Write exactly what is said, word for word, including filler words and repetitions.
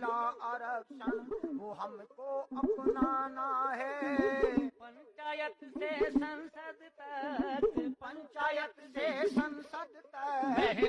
मिला आरक्षण वो हमको अपनाना है। पंचायत से संसद तक, पंचायत से संसद तक